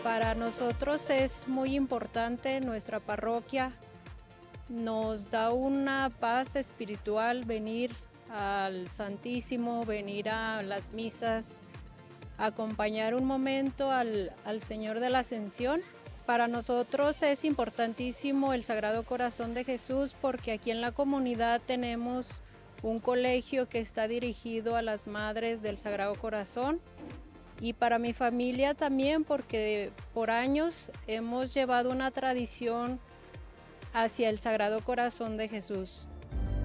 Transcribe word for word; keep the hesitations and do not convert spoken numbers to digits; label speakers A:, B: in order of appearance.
A: Para nosotros es muy importante nuestra parroquia, nos da una paz espiritual venir al Santísimo, venir a las misas, acompañar un momento al, al Señor de la Ascensión. Para nosotros es importantísimo el Sagrado Corazón de Jesús porque aquí en la comunidad tenemos un colegio que está dirigido a las madres del Sagrado Corazón. Y para mi familia también, porque por años hemos llevado una tradición hacia el Sagrado Corazón de Jesús.